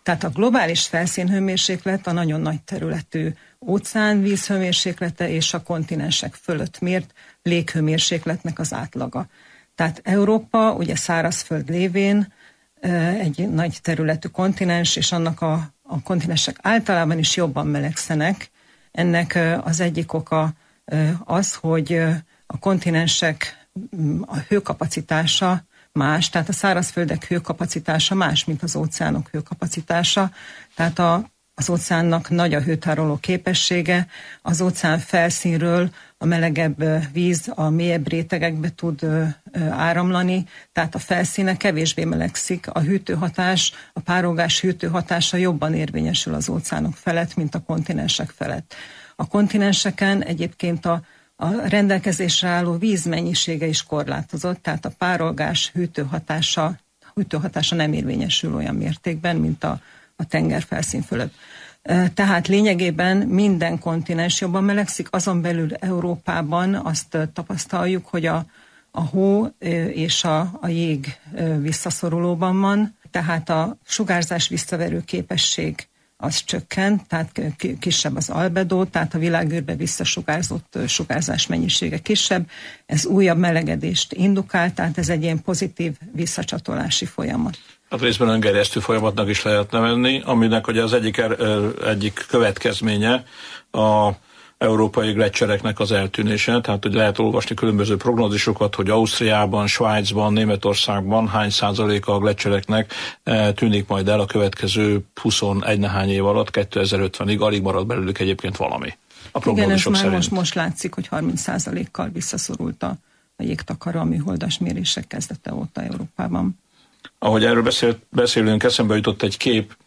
Tehát a globális felszínhőmérséklet a nagyon nagy területű óceán vízhőmérséklete és a kontinensek fölött mért léghőmérsékletnek az átlaga. Tehát Európa ugye szárazföld lévén egy nagy területű kontinens, és annak a kontinensek általában is jobban melegszenek. Ennek az egyik oka az, hogy a kontinensek a hőkapacitása más, tehát a szárazföldek hőkapacitása más, mint az óceánok hőkapacitása. Tehát az óceánnak nagy a hőtároló képessége, az óceán felszínről a melegebb víz a mélyebb rétegekbe tud áramlani, tehát a felszíne kevésbé melegszik, a hűtőhatás, a párolgás hűtőhatása jobban érvényesül az óceánok felett, mint a kontinensek felett. A kontinenseken egyébként a rendelkezésre álló vízmennyisége is korlátozott, tehát a párolgás hűtőhatása nem érvényesül olyan mértékben, mint a tengerfelszín fölött. Tehát lényegében minden kontinens jobban melegszik, azon belül Európában azt tapasztaljuk, hogy a hó és a jég visszaszorulóban van, tehát a sugárzás visszaverő képesség az csökkent, tehát kisebb az albedó, tehát a világűrbe visszasugárzott sugárzás mennyisége kisebb, ez újabb melegedést indukál, tehát ez egy ilyen pozitív visszacsatolási folyamat. Hát részben öngerjesztő folyamatnak is lehetne venni, aminek ugye az egyik következménye a európai gleccsereknek az eltűnése, tehát hogy lehet olvasni különböző prognózisokat, hogy Ausztriában, Svájcban, Németországban hány százaléka a gleccsereknek tűnik majd el a következő 21 nehány év alatt, 2050-ig, alig marad belőlük egyébként valami. A prognózisok igen, ez szerint. Most látszik, hogy 30%-kal visszaszorult a jégtakaró a műholdas mérések kezdete óta Európában. Ahogy erről beszélünk, eszembe jutott egy kép,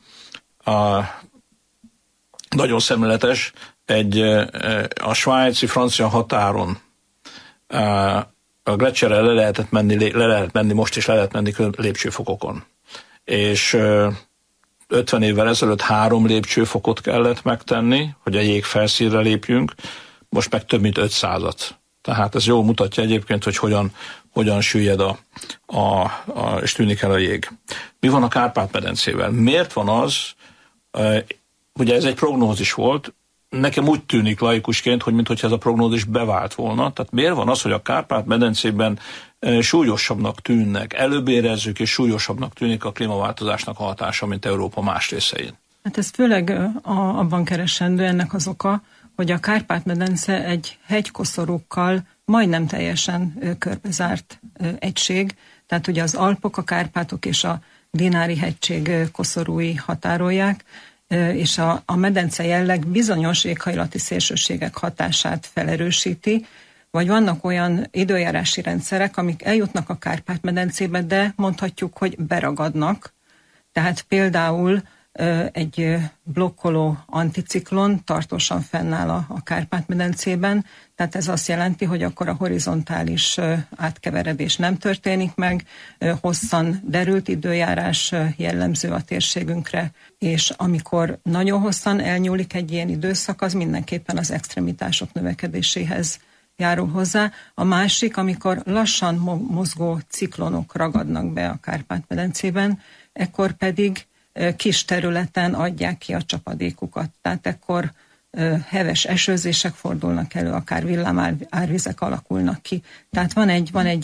nagyon szemléletes, a svájci-francia határon a gleccserrel le lehet menni most is le lehet menni lépcsőfokokon. És 50 évvel ezelőtt 3 lépcsőfokot kellett megtenni, hogy a jég felszínre lépjünk, most meg több mint 500-at. Tehát ez jól mutatja egyébként, hogy hogyan süllyed és tűnik el a jég. Mi van a Kárpát-medencével? Miért van az, ugye ez egy prognózis volt, nekem úgy tűnik laikusként, hogy mintha ez a prognózis bevált volna. Tehát miért van az, hogy a Kárpát-medencében súlyosabbnak tűnnek, előbb érezzük és súlyosabbnak tűnik a klímaváltozásnak a hatása, mint Európa más részein? Hát ez főleg abban keresendő ennek az oka, hogy a Kárpát-medence egy hegykoszorúkkal majdnem teljesen körbezárt egység. Tehát ugye az Alpok, a Kárpátok és a Dinári-hegység koszorúi határolják, és a medence jelleg bizonyos éghajlati szélsőségek hatását felerősíti, vagy vannak olyan időjárási rendszerek, amik eljutnak a Kárpát-medencébe, de mondhatjuk, hogy beragadnak. Tehát például egy blokkoló anticiklon tartósan fennáll a Kárpát-medencében, tehát ez azt jelenti, hogy akkor a horizontális átkeveredés nem történik meg, hosszan derült időjárás jellemző a térségünkre, és amikor nagyon hosszan elnyúlik egy ilyen időszak, az mindenképpen az extremitások növekedéséhez járul hozzá. A másik, amikor lassan mozgó ciklonok ragadnak be a Kárpát-medencében, ekkor pedig kis területen adják ki a csapadékukat. Tehát ekkor heves esőzések fordulnak elő, akár villámárvizek alakulnak ki. Tehát van egy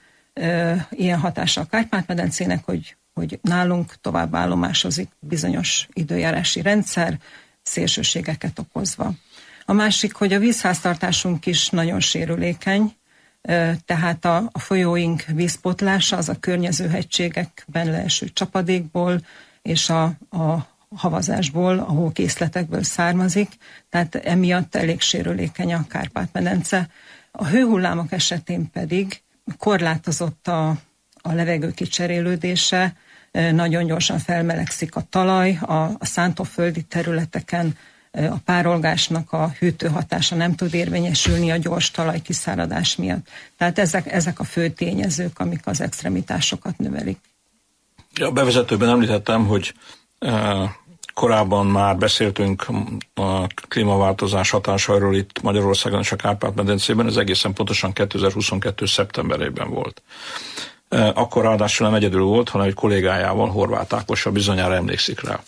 ilyen hatása a Kárpát-medencének, hogy nálunk tovább állomásozik bizonyos időjárási rendszer, szélsőségeket okozva. A másik, hogy a vízháztartásunk is nagyon sérülékeny, tehát a folyóink vízpotlása az a környező hegységekben leeső csapadékból és a havazásból, a hókészletekből származik, tehát emiatt elég sérülékeny a Kárpát-medence. A hőhullámok esetén pedig korlátozott a levegő kicserélődése, nagyon gyorsan felmelegszik a talaj, a szántóföldi területeken a párolgásnak a hűtőhatása nem tud érvényesülni a gyors talajkiszáradás miatt. Tehát ezek a fő tényezők, amik az extremitásokat növelik. A bevezetőben említettem, hogy korábban már beszéltünk a klímaváltozás hatásairól itt Magyarországon és a Kárpát-medencében, ez egészen pontosan 2022. szeptemberében volt. Akkor ráadásul nem egyedül volt, hanem egy kollégájával, Horváth Ákossal, bizonyára emlékszik rá.